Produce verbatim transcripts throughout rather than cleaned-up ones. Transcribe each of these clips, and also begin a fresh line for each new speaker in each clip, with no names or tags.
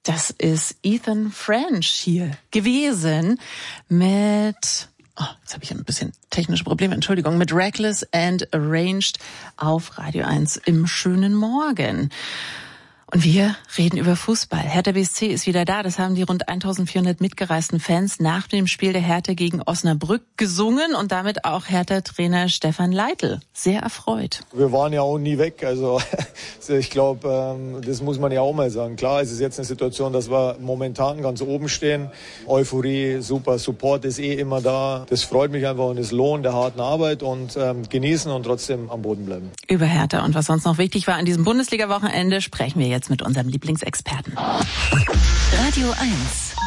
Das ist Ethan French hier gewesen mit... Oh, jetzt habe ich ein bisschen technische Probleme, Entschuldigung, mit Reckless and Arranged auf Radio eins im schönen Morgen. Und wir reden über Fußball. Hertha B S C ist wieder da. Das haben die rund eintausendvierhundert mitgereisten Fans nach dem Spiel der Hertha gegen Osnabrück gesungen und damit auch Hertha-Trainer Stefan Leitl sehr erfreut.
Wir waren ja auch nie weg. Also ich glaube, das muss man ja auch mal sagen. Klar, es ist jetzt eine Situation, dass wir momentan ganz oben stehen. Euphorie, super, Support ist eh immer da. Das freut mich einfach und es lohnt der harten Arbeit und ähm, genießen und trotzdem am Boden bleiben.
Über Hertha und was sonst noch wichtig war an diesem Bundesliga-Wochenende sprechen wir jetzt mit unserem Lieblingsexperten.
Radio eins.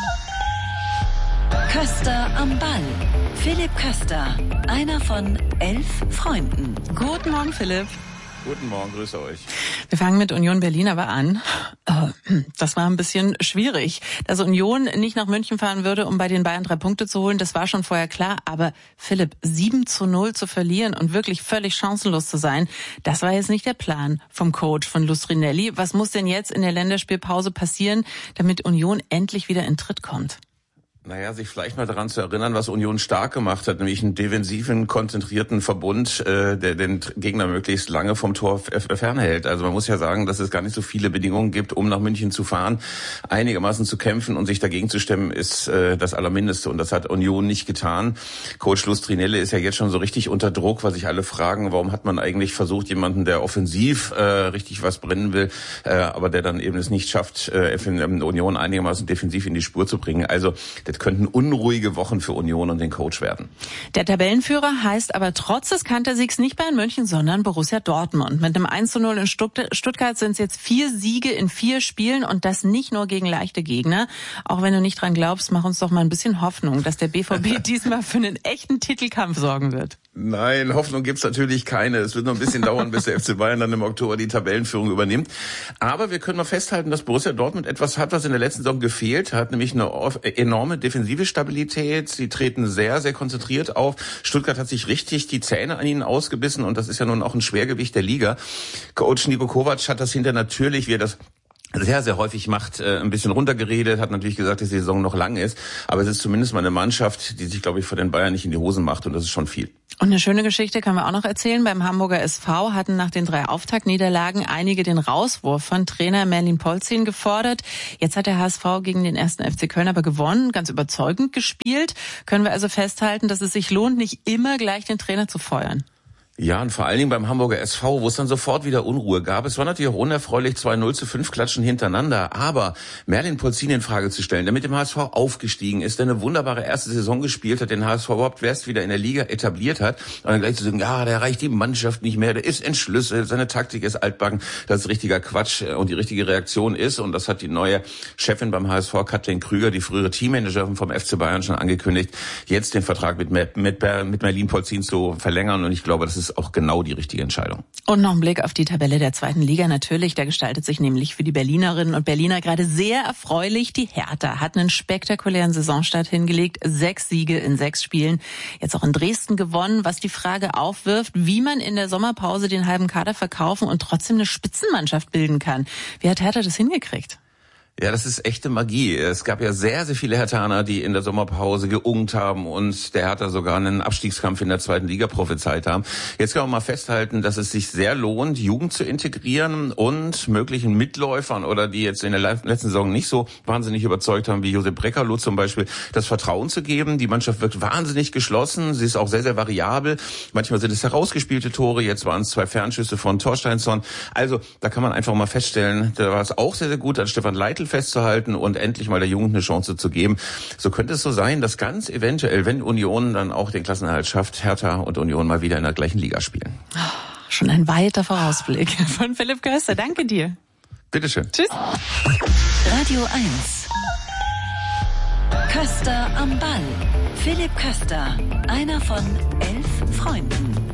Köster am Ball. Philipp Köster, einer von elf Freunden.
Guten Morgen, Philipp.
Guten Morgen, grüße euch.
Wir fangen mit Union Berlin aber an. Das war ein bisschen schwierig. Dass Union nicht nach München fahren würde, um bei den Bayern drei Punkte zu holen, das war schon vorher klar. Aber Philipp, sieben zu null zu verlieren und wirklich völlig chancenlos zu sein, das war jetzt nicht der Plan vom Coach von Lustrinelli. Was muss denn jetzt in der Länderspielpause passieren, damit Union endlich wieder in Tritt kommt?
Naja, sich vielleicht mal daran zu erinnern, was Union stark gemacht hat, nämlich einen defensiven, konzentrierten Verbund, äh, der den Gegner möglichst lange vom Tor f- fernhält. Also man muss ja sagen, dass es gar nicht so viele Bedingungen gibt, um nach München zu fahren. Einigermaßen zu kämpfen und sich dagegen zu stemmen, ist äh, das Allermindeste. Und das hat Union nicht getan. Coach Lustrinelli ist ja jetzt schon so richtig unter Druck, weil sich alle fragen, warum hat man eigentlich versucht, jemanden, der offensiv äh, richtig was brennen will, äh, aber der dann eben es nicht schafft, äh, Union einigermaßen defensiv in die Spur zu bringen. Also das könnten unruhige Wochen für Union und den Coach werden.
Der Tabellenführer heißt aber trotz des Kantersiegs nicht Bayern München, sondern Borussia Dortmund. Mit einem eins zu null in Stuttgart sind es jetzt vier Siege in vier Spielen und das nicht nur gegen leichte Gegner. Auch wenn du nicht dran glaubst, mach uns doch mal ein bisschen Hoffnung, dass der B V B diesmal für einen echten Titelkampf sorgen wird.
Nein, Hoffnung gibt's natürlich keine. Es wird noch ein bisschen dauern, bis der F C Bayern dann im Oktober die Tabellenführung übernimmt. Aber wir können mal festhalten, dass Borussia Dortmund etwas hat, was in der letzten Saison gefehlt hat, nämlich eine enorme defensive Stabilität. Sie treten sehr, sehr konzentriert auf. Stuttgart hat sich richtig die Zähne an ihnen ausgebissen und das ist ja nun auch ein Schwergewicht der Liga. Coach Niko Kovac hat das hinter natürlich, wie er das sehr, sehr häufig macht, äh, ein bisschen runtergeredet, hat natürlich gesagt, dass die Saison noch lang ist, aber es ist zumindest mal eine Mannschaft, die sich, glaube ich, vor den Bayern nicht in die Hosen macht und das ist schon viel.
Und eine schöne Geschichte können wir auch noch erzählen. Beim Hamburger S V hatten nach den drei Auftaktniederlagen einige den Rauswurf von Trainer Merlin Polzin gefordert. Jetzt hat der H S V gegen den ersten F C Köln aber gewonnen, ganz überzeugend gespielt. Können wir also festhalten, dass es sich lohnt, nicht immer gleich den Trainer zu feuern?
Ja, und vor allen Dingen beim Hamburger S V, wo es dann sofort wieder Unruhe gab. Es war natürlich auch unerfreulich, zwei null zu fünf Klatschen hintereinander. Aber Merlin Polzin in Frage zu stellen, der mit dem H S V aufgestiegen ist, der eine wunderbare erste Saison gespielt hat, den H S V überhaupt erst wieder in der Liga etabliert hat. Und dann gleich zu sagen, ja, der erreicht die Mannschaft nicht mehr, der ist entschlüsselt, seine Taktik ist altbacken. Das ist richtiger Quatsch und die richtige Reaktion ist, und das hat die neue Chefin beim H S V, Kathleen Krüger, die frühere Teammanagerin vom F C Bayern, schon angekündigt, jetzt den Vertrag mit, mit, mit Merlin Polzin zu verlängern. Und ich glaube, das ist auch genau die richtige Entscheidung.
Und noch ein Blick auf die Tabelle der zweiten Liga natürlich. Da gestaltet sich nämlich für die Berlinerinnen und Berliner gerade sehr erfreulich. Die Hertha hat einen spektakulären Saisonstart hingelegt. Sechs Siege in sechs Spielen. Jetzt auch in Dresden gewonnen, was die Frage aufwirft, wie man in der Sommerpause den halben Kader verkaufen und trotzdem eine Spitzenmannschaft bilden kann. Wie hat Hertha das hingekriegt?
Ja, das ist echte Magie. Es gab ja sehr, sehr viele Herthaner, die in der Sommerpause geungt haben und der Hertha sogar einen Abstiegskampf in der zweiten Liga prophezeit haben. Jetzt kann man mal festhalten, dass es sich sehr lohnt, Jugend zu integrieren und möglichen Mitläufern oder die jetzt in der letzten Saison nicht so wahnsinnig überzeugt haben, wie Josep Brekalo zum Beispiel, das Vertrauen zu geben. Die Mannschaft wirkt wahnsinnig geschlossen. Sie ist auch sehr, sehr variabel. Manchmal sind es herausgespielte Tore. Jetzt waren es zwei Fernschüsse von Torsteinsson. Also da kann man einfach mal feststellen, da war es auch sehr, sehr gut, an Stefan Leitl festzuhalten und endlich mal der Jugend eine Chance zu geben. So könnte es so sein, dass ganz eventuell, wenn Union dann auch den Klassenerhalt schafft, Hertha und Union mal wieder in der gleichen Liga spielen.
Oh, schon ein weiter Vorausblick von Philipp Köster. Danke dir.
Bitteschön.
Tschüss.
Radio eins. Köster am Ball. Philipp Köster, einer von elf Freunden.